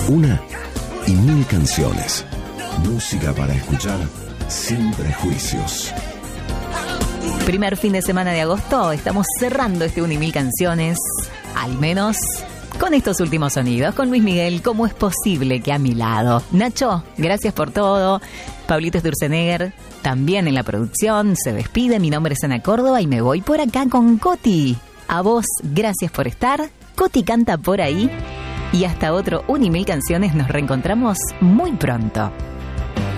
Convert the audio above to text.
Una y mil canciones. Música para escuchar sin prejuicios. Primer fin de semana de agosto, estamos cerrando este 1 y 1000 canciones, al menos con estos últimos sonidos, con Luis Miguel, ¿cómo es posible que a mi lado? Nacho, gracias por todo. Pablito Sturzenegger, también en la producción, se despide. Mi nombre es Ana Córdoba y me voy por acá con Coti. A vos, gracias por estar. Coti canta por ahí. Y hasta otro 1 y 1000 canciones, nos reencontramos muy pronto.